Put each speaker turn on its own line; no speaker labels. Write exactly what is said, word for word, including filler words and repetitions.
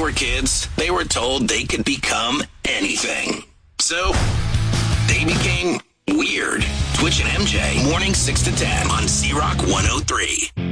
were kids, they were told they could become anything. So, they became weird. Twitch and M J, morning six to ten on Z-Rock one oh three.